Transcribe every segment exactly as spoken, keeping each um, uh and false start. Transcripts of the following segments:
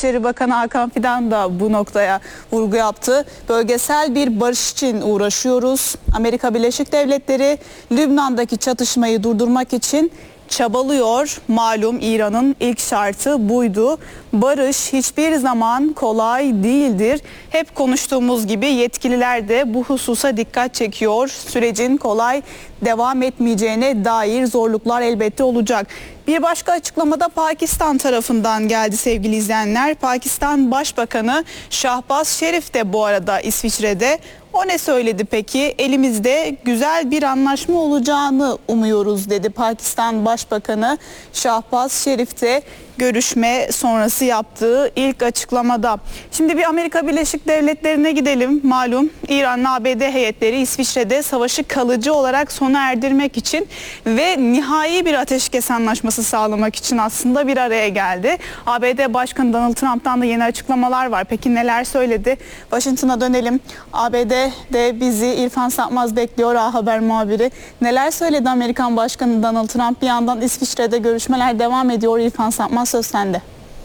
Dışişleri Bakanı Hakan Fidan da bu noktaya vurgu yaptı. Bölgesel bir barış için uğraşıyoruz. Amerika Birleşik Devletleri Lübnan'daki çatışmayı durdurmak için çabalıyor. Malum İran'ın ilk şartı buydu. Barış hiçbir zaman kolay değildir. Hep konuştuğumuz gibi yetkililer de bu hususa dikkat çekiyor. Sürecin kolay devam etmeyeceğine dair zorluklar elbette olacak. Bir başka açıklamada Pakistan tarafından geldi sevgili izleyenler. Pakistan Başbakanı Şahbaz Şerif de bu arada İsviçre'de. O ne söyledi peki? Elimizde güzel bir anlaşma olacağını umuyoruz dedi Pakistan Başbakanı Şahbaz Şerif de görüşme sonrası yaptığı ilk açıklamada. Şimdi bir Amerika Birleşik Devletleri'ne gidelim. Malum İran'la A B D heyetleri İsviçre'de savaşı kalıcı olarak sona erdirmek için ve nihai bir ateşkes anlaşması sağlamak için aslında bir araya geldi. A B D Başkanı Donald Trump'tan da yeni açıklamalar var. Peki neler söyledi? Washington'a dönelim. A B D'de bizi İrfan Satmaz bekliyor, A Haber muhabiri. Neler söyledi Amerikan Başkanı Donald Trump? Bir yandan İsviçre'de görüşmeler devam ediyor. İrfan Satmaz söz sende.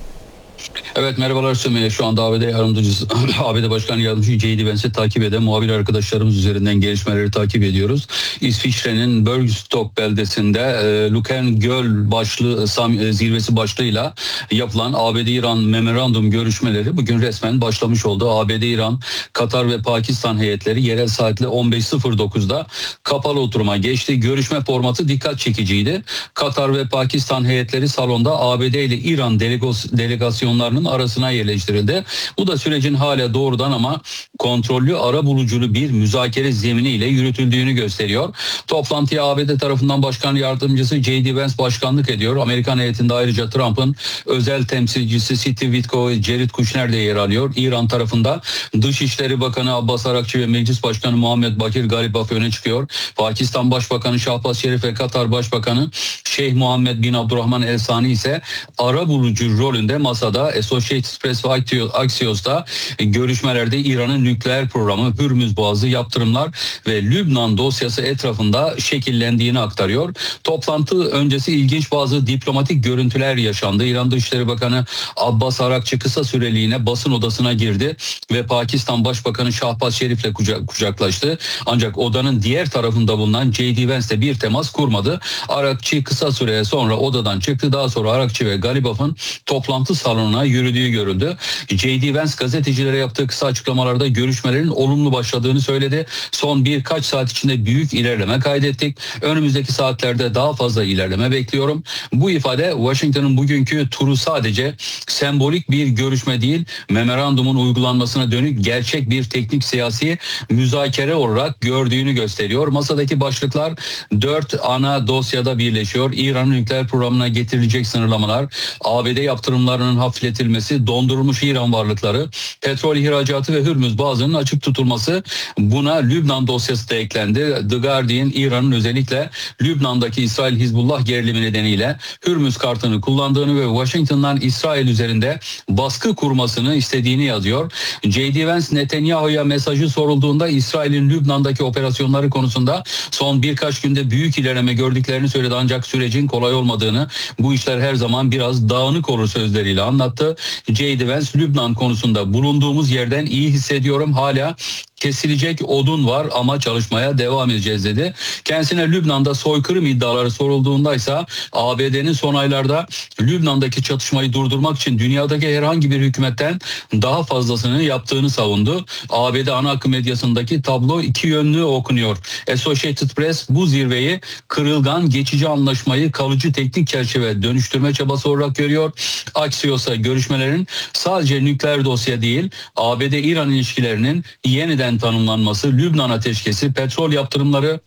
Evet, merhabalar Sümeyye. Şu anda A B D yardımcısı, A B D Başkan Yardımcısı J D Vance'i takip eden muhabir arkadaşlarımız üzerinden gelişmeleri takip ediyoruz. İsviçre'nin Bergstock beldesinde e, Lüken Göl başlı Sam, e, zirvesi başlığıyla yapılan A B D-İran memorandum görüşmeleri bugün resmen başlamış oldu. A B D-İran, Katar ve Pakistan heyetleri yerel saatle on beş sıfır dokuzda kapalı oturuma geçti. Görüşme formatı dikkat çekiciydi. Katar ve Pakistan heyetleri salonda A B D ile İran delegos, delegasyonlarının arasına yerleştirildi. Bu da sürecin hala doğrudan ama kontrollü ara buluculu bir müzakere zeminiyle yürütüldüğünü gösteriyor. Toplantıya A B D tarafından Başkan Yardımcısı J D Vance başkanlık ediyor. Amerikan heyetinde ayrıca Trump'ın özel temsilcisi Steve Witkoff ve Jared Kushner de yer alıyor. İran tarafında Dışişleri Bakanı Abbas Arakçı ve Meclis Başkanı Muhammed Bakir Galibaf öne çıkıyor. Pakistan Başbakanı Şahbaz Şerif ve Katar Başbakanı Şeyh Muhammed bin Abdurrahman El Sani ise ara bulucu rolünde masada. Associated Press ve Axios'ta görüşmelerde İran'ın nükleer programı, Hürmüz Boğazı, yaptırımlar ve Lübnan dosyası etrafında şekillendiğini aktarıyor. Toplantı öncesi ilginç bazı diplomatik görüntüler yaşandı. İran Dışişleri Bakanı Abbas Arakçı kısa süreliğine basın odasına girdi ve Pakistan Başbakanı Şahbaz Şerif'le kucak, kucaklaştı. Ancak odanın diğer tarafında bulunan J D Vance'le bir temas kurmadı. Arakçı kısa süre sonra odadan çıktı. Daha sonra Arakçı ve Galibaf'ın toplantı salonuna yürüdüğü görüldü. J D Vance gazetecilere yaptığı kısa açıklamalarda görüşmelerin olumlu başladığını söyledi. Son birkaç saat içinde büyük ilerleme kaydettik. Önümüzdeki saatlerde daha fazla ilerleme bekliyorum. Bu ifade Washington'ın bugünkü turu sadece sembolik bir görüşme değil, memorandumun uygulanmasına dönük gerçek bir teknik siyasi müzakere olarak gördüğünü gösteriyor. Masadaki başlıklar dört ana dosyada birleşiyor. İran'ın nükleer programına getirilecek sınırlamalar, A B D yaptırımlarının hafifletilmesi, dondurulmuş İran varlıkları, petrol ihracatı ve Hürmüz Boğazı'nın açık tutulması, buna Lübnan dosyası da eklendi. The Guardian, İran'ın özellikle Lübnan'daki İsrail-Hizbullah gerilimi nedeniyle Hürmüz kartını kullandığını ve Washington'dan İsrail üzerinde baskı kurmasını istediğini yazıyor. J D Vance, Netanyahu'ya mesajı sorulduğunda İsrail'in Lübnan'daki operasyonları konusunda son birkaç günde büyük ilerleme gördüklerini söyledi, ancak sürecin kolay olmadığını, bu işler her zaman biraz dağınık olur sözleriyle anlattı. J D Vance, Lübnan konusunda bulunduğumuz yerden iyi hissediyorum. Hala kesilecek odun var ama çalışmaya devam edeceğiz dedi. Kendisine Lübnan'da soykırım iddiaları sorulduğunda ise A B D'nin son aylarda Lübnan'daki çatışmayı durdurmak için dünyadaki herhangi bir hükümetten daha fazlasını yaptığını savundu. A B D ana akım medyasındaki tablo iki yönlü okunuyor. Associated Press bu zirveyi kırılgan geçici anlaşmayı kalıcı teknik çerçeve dönüştürme çabası olarak görüyor. Axios'a görüşmelerin sadece nükleer dosya değil, A B D-İran ilişkilerinin yeniden tanımlanması, Lübnan ateşkesi, petrol yaptırımları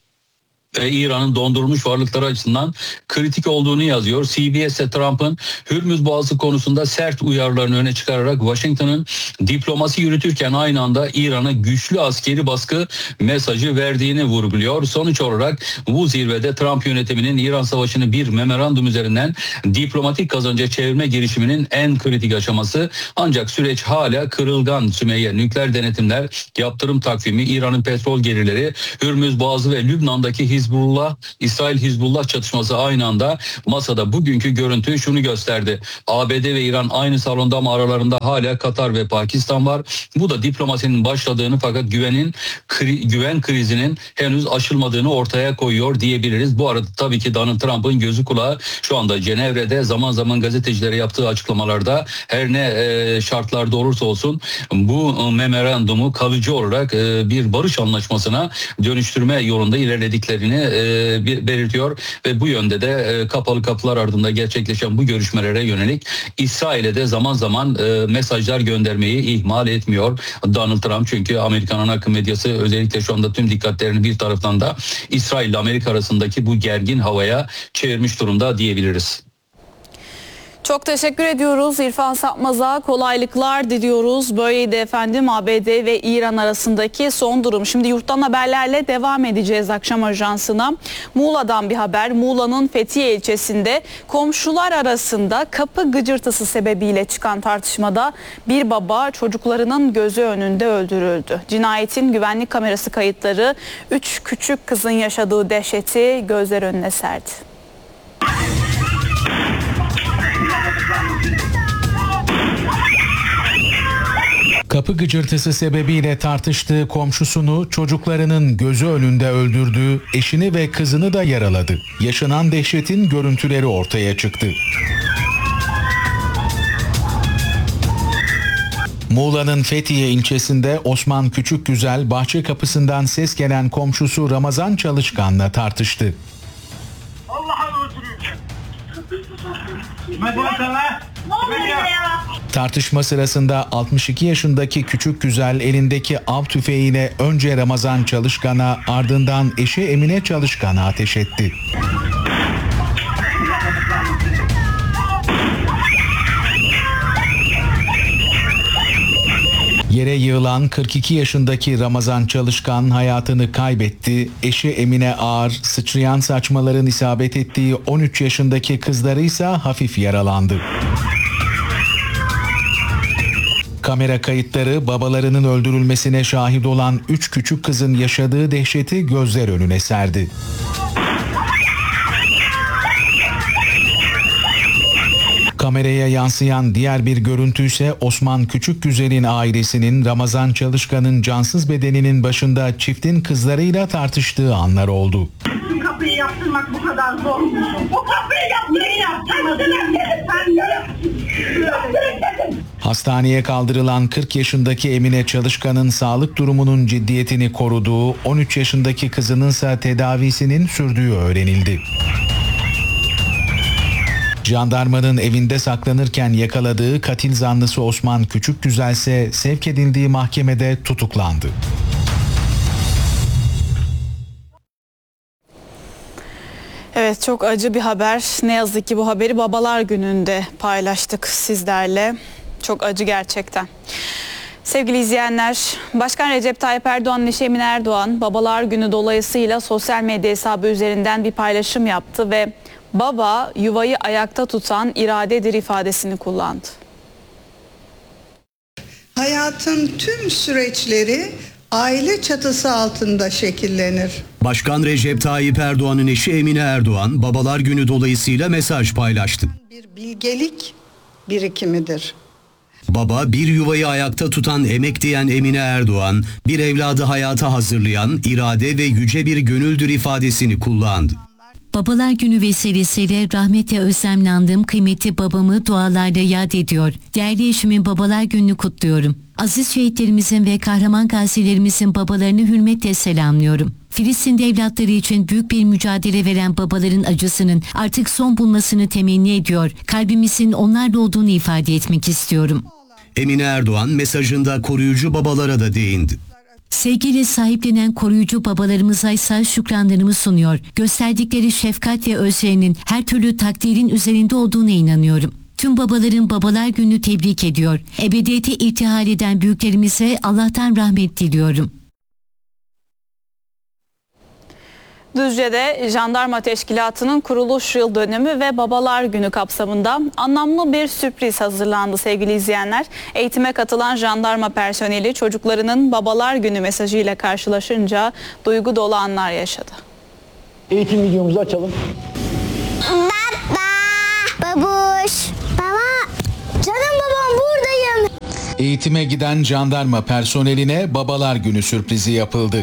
ve İran'ın dondurulmuş varlıkları açısından kritik olduğunu yazıyor. C B S'e Trump'ın Hürmüz Boğazı konusunda sert uyarılarını öne çıkararak Washington'ın diplomasi yürütürken aynı anda İran'a güçlü askeri baskı mesajı verdiğini vurguluyor. Sonuç olarak bu zirvede Trump yönetiminin İran savaşını bir memorandum üzerinden diplomatik kazanca çevirme girişiminin en kritik aşaması, ancak süreç hala kırılgan. Sümeyye, nükleer denetimler, yaptırım takvimi, İran'ın petrol gelirleri, Hürmüz Boğazı ve Lübnan'daki Hizbullah, İsrail-Hizbullah çatışması aynı anda masada. Bugünkü görüntü şunu gösterdi. A B D ve İran aynı salonda ama aralarında hala Katar ve Pakistan var. Bu da diplomasinin başladığını fakat güvenin kri, güven krizinin henüz aşılmadığını ortaya koyuyor diyebiliriz. Bu arada tabii ki Donald Trump'ın gözü kulağı şu anda Cenevre'de, zaman zaman gazetecilere yaptığı açıklamalarda her ne e, şartlarda olursa olsun bu memorandumu kalıcı olarak e, bir barış anlaşmasına dönüştürme yolunda ilerlediklerini e, belirtiyor ve bu yönde de e, kapalı kapılar ardında gerçekleşen bu görüşmelere yönelik İsrail'e de zaman zaman e, mesajlar göndermeyi ihmal etmiyor Donald Trump. Çünkü Amerikan ana akım medyası özellikle şu anda tüm dikkatlerini bir taraftan da İsrail ile Amerika arasındaki bu gergin havaya çevirmiş durumda diyebiliriz. Çok teşekkür ediyoruz İrfan Sapmaz'a, kolaylıklar diliyoruz. Böyleydi efendim A B D ve İran arasındaki son durum. Şimdi yurttan haberlerle devam edeceğiz akşam ajansına. Muğla'dan bir haber. Muğla'nın Fethiye ilçesinde komşular arasında kapı gıcırtısı sebebiyle çıkan tartışmada bir baba çocuklarının gözü önünde öldürüldü. Cinayetin güvenlik kamerası kayıtları üç küçük kızın yaşadığı dehşeti gözler önüne serdi. Kapı gıcırtısı sebebiyle tartıştığı komşusunu çocuklarının gözü önünde öldürdü, eşini ve kızını da yaraladı. Yaşanan dehşetin görüntüleri ortaya çıktı. Muğla'nın Fethiye ilçesinde Osman Küçükgüzel bahçe kapısından ses gelen komşusu Ramazan Çalışkan'la tartıştı. Allah'ını öldürüyorsun. Tartışma sırasında altmış iki yaşındaki Küçükgüzel elindeki av tüfeğiyle önce Ramazan Çalışkan'a ardından eşi Emine Çalışkan'a ateş etti. Yere yığılan kırk iki yaşındaki Ramazan Çalışkan hayatını kaybetti. Eşi Emine ağır, sıçrayan saçmaların isabet ettiği on üç yaşındaki kızları ise hafif yaralandı. Kamera kayıtları babalarının öldürülmesine şahit olan üç küçük kızın yaşadığı dehşeti gözler önüne serdi. Kameraya yansıyan diğer bir görüntü ise Osman Küçükgüzel'in ailesinin Ramazan Çalışkan'ın cansız bedeninin başında çiftin kızlarıyla tartıştığı anlar oldu. Bu kapıyı yaptırmak bu kadar zor mu? Bu kapıyı yapmayı yaptırmadın. Sen yaptırın. Hastaneye kaldırılan kırk yaşındaki Emine Çalışkan'ın sağlık durumunun ciddiyetini koruduğu, on üç yaşındaki kızının ise tedavisinin sürdüğü öğrenildi. Jandarmanın evinde saklanırken yakaladığı katil zanlısı Osman Küçükgüzel ise sevk edildiği mahkemede tutuklandı. Evet, çok acı bir haber. Ne yazık ki bu haberi Babalar Günü'nde paylaştık sizlerle. Çok acı gerçekten. Sevgili izleyenler, Başkan Recep Tayyip Erdoğan'ın eşi Emine Erdoğan Babalar Günü dolayısıyla sosyal medya hesabı üzerinden bir paylaşım yaptı ve baba yuvayı ayakta tutan iradedir ifadesini kullandı. Hayatın tüm süreçleri aile çatısı altında şekillenir. Başkan Recep Tayyip Erdoğan'ın eşi Emine Erdoğan Babalar Günü dolayısıyla mesaj paylaştı. Bir bilgelik birikimidir. Baba bir yuvayı ayakta tutan emek diyen Emine Erdoğan, bir evladı hayata hazırlayan irade ve yüce bir gönüldür ifadesini kullandı. Babalar Günü vesilesiyle rahmetle özlemle andığım kıymetli babamı dualarla yad ediyor. Değerli eşimin Babalar Günü'nü kutluyorum. Aziz şehitlerimizin ve kahraman gazilerimizin babalarını hürmetle selamlıyorum. Filistin'de evlatları için büyük bir mücadele veren babaların acısının artık son bulmasını temenni ediyor. Kalbimizin onlarla olduğunu ifade etmek istiyorum. Emine Erdoğan mesajında koruyucu babalara da değindi. Sevgiyle sahiplenen koruyucu babalarımıza ise şükranlarımı sunuyor. Gösterdikleri şefkat ve özverinin her türlü takdirin üzerinde olduğuna inanıyorum. Tüm babaların Babalar Günü'nü tebrik ediyor. Ebediyete irtihal eden büyüklerimize Allah'tan rahmet diliyorum. Düzce'de Jandarma Teşkilatı'nın kuruluş yıl dönümü ve Babalar Günü kapsamında anlamlı bir sürpriz hazırlandı sevgili izleyenler. Eğitime katılan jandarma personeli çocuklarının Babalar Günü mesajıyla karşılaşınca duygu dolu anlar yaşadı. Eğitim videomuzu açalım. Baba. Babuş. Baba. Canım babam buradayım. Eğitime giden jandarma personeline Babalar Günü sürprizi yapıldı.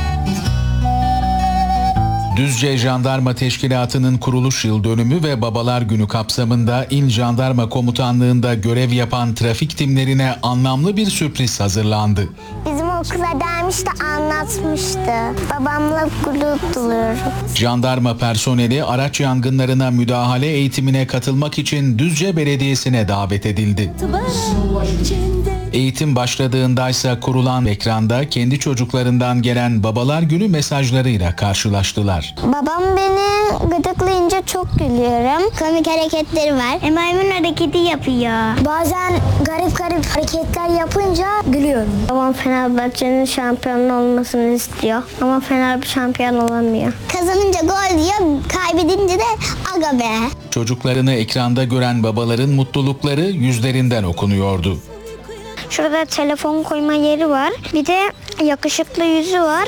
Düzce Jandarma Teşkilatı'nın kuruluş yıl dönümü ve Babalar Günü kapsamında İl Jandarma Komutanlığı'nda görev yapan trafik timlerine anlamlı bir sürpriz hazırlandı. Bizim okula gelmiş de anlatmıştı. Babamla gurur duyuyorum. Jandarma personeli araç yangınlarına müdahale eğitimine katılmak için Düzce Belediyesi'ne davet edildi. Eğitim başladığındaysa kurulan ekranda kendi çocuklarından gelen Babalar Günü mesajlarıyla karşılaştılar. Babam beni gıdıklayınca çok gülüyorum. Komik hareketleri var. E, maymun hareketi yapıyor. Bazen garip garip hareketler yapınca gülüyorum. Babam Fenerbahçe'nin şampiyon olmasını istiyor. Ama Fener şampiyon olamıyor. Kazanınca gol diyor, kaybedince de aga be. Çocuklarını ekranda gören babaların mutlulukları yüzlerinden okunuyordu. Şurada telefon koyma yeri var. Bir de yakışıklı yüzü var.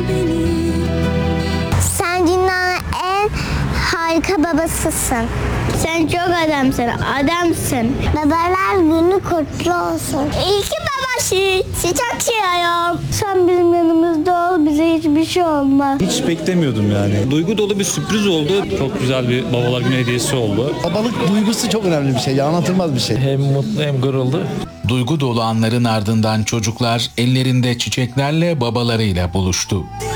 Sen dünyanın en harika babasısın. Sen çok adamsın, adamsın. Babalar günü kutlu olsun. İyi ki babası. Sizi çok seviyorum. Sen bizim yanımızda ol, bize hiçbir şey olmaz. Hiç beklemiyordum yani. Duygu dolu bir sürpriz oldu. Çok güzel bir Babalar Günü hediyesi oldu. Babalık duygusu çok önemli bir şey. Anlatılmaz bir şey. Hem mutlu hem gururlu. Duygu dolu anların ardından çocuklar ellerinde çiçeklerle babalarıyla buluştu.